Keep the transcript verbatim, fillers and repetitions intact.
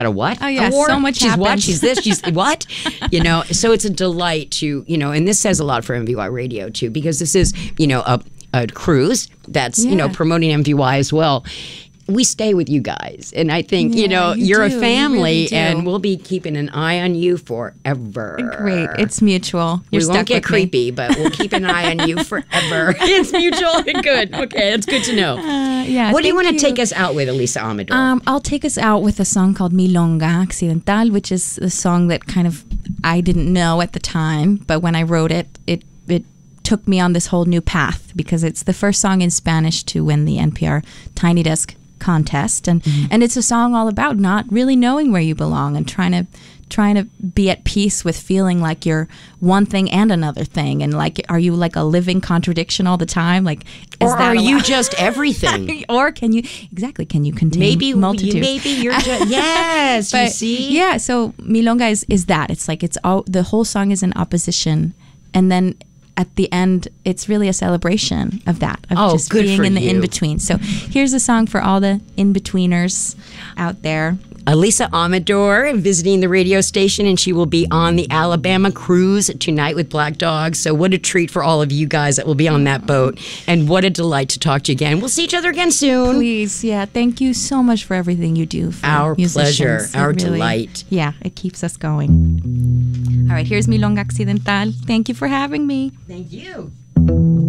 a what? Oh, yeah, award? so much She's what? happens. She's this, she's what? You know, so it's a delight to, you know, and this says a lot for M V Y Radio, too, because this is, you know, a, a cruise that's, Yeah. you know, promoting M V Y as well. We stay with you guys. And I think, you Yeah, know, you you're do. a You family really do. and we'll be keeping an eye on you forever. Great. It's mutual. You're we stuck won't get with me. creepy, but we'll keep an eye on you forever. It's mutual. Good. Okay, that's good to know. Uh, yeah. What do you thank want to take us out with, Elisa Amador? Um, I'll take us out with a song called Milonga Accidental, which is a song that kind of I didn't know at the time, but when I wrote it, it it took me on this whole new path because it's the first song in Spanish to win the N P R Tiny Desk contest, and Mm-hmm. and it's a song all about not really knowing where you belong and trying to trying to be at peace with feeling like you're one thing and another thing, and like are you like a living contradiction all the time, like is or that are you allowed? just everything? Or can you exactly can you contain Maybe multitude? You, maybe you're just yes. you But see, yeah, so Milonga is, is that. It's like it's all the whole song is in opposition, and then at the end it's really a celebration of that, of Oh, just good being for in the you. in between. So here's a song for all the in betweeners out there. Elisa Amador visiting the radio station, and she will be on the Alabama cruise tonight with Black Dog. So what a treat for all of you guys that will be on that boat, and what a delight to talk to you again. We'll see each other again soon. Please, yeah, thank you so much for everything you do for Our musicians. pleasure, It our really- delight. Yeah, it keeps us going. All right, here's Milonga Accidental. Thank you for having me. Thank you.